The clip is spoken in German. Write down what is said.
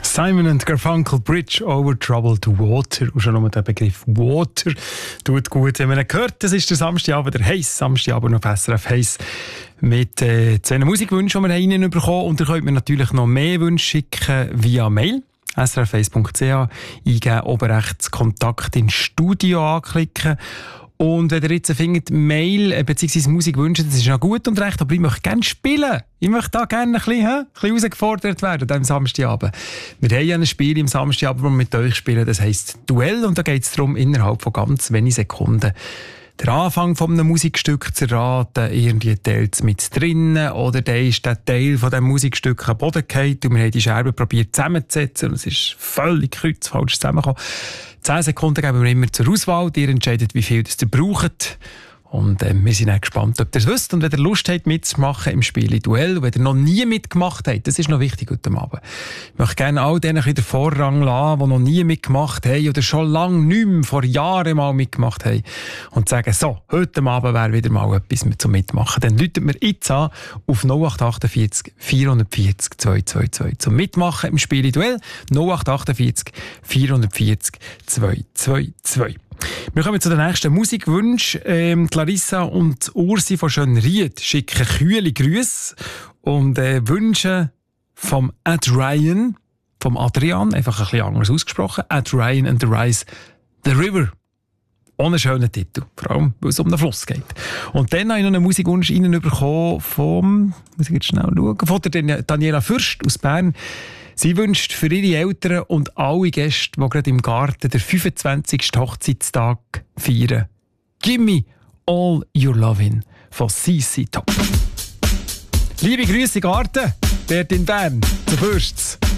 Simon and Garfunkel, Bridge over Troubled Water. Und schon nur der Begriff Water tut gut. Wenn man ihn hört, das ist der Samstagabend, der heiß Samstagabend auf SRF heiß mit 10 Musikwünschen, die wir reinbekommen haben. Und da könnt ihr natürlich noch mehr Wünsche schicken via Mail. srf1.ch eingeben, oben rechts Kontakt ins Studio anklicken. Und wenn ihr jetzt findet, Mail bzw. Musik wünschen, das ist noch gut und recht, aber ich möchte gerne spielen. Ich möchte da gerne ein bisschen herausgefordert werden am Samstagabend. Wir haben ja ein Spiel am Samstagabend, das wir mit euch spielen, das heisst Duell. Und da geht es darum, innerhalb von ganz wenigen Sekunden den Anfang von einem Musikstück zu erraten, irgendwie teilt es mit drinnen oder dann ist der Teil von diesem Musikstück am Boden gefallen und wir haben die Scherben probiert zusammenzusetzen und es ist völlig kreuzfalsch zusammengekommen. 10 Sekunden geben wir immer zur Auswahl, ihr entscheidet, wie viel ihr braucht. Und wir sind auch gespannt, ob ihr es wisst. Und wenn ihr Lust habt, mitzumachen im Spiel Duell, und wenn ihr noch nie mitgemacht habt, das ist noch wichtig heute Abend. Ich möchte gerne all denen den Vorrang lassen, die noch nie mitgemacht haben oder schon lange nicht mehr, vor Jahren mal mitgemacht haben. Und sagen, so, heute Abend wäre wieder mal etwas zum Mitmachen. Dann läutet mir jetzt an auf 0848 440 222 zum Mitmachen im Spiel Duell. 0848 440 222. Wir kommen zu den nächsten Musikwünschen. Clarissa und Ursi von Schönried schicken kühle Grüße und wünschen vom Ed Ryan, vom Adrian, einfach ein bisschen anders ausgesprochen, Ed Ryan and the Rise, The River. Ohne schönen Titel, vor allem, weil es um den Fluss geht. Und dann habe ich noch einen Musikwunsch reinbekommen vom, muss ich jetzt schnell schauen, von der Daniela Fürst aus Bern. Sie wünscht für ihre Eltern und alle Gäste, die gerade im Garten den 25. Hochzeitstag feiern, «Gimme all your lovin' von CC Top». Liebe Grüße Garten, dort in Bern, zu Fürsts.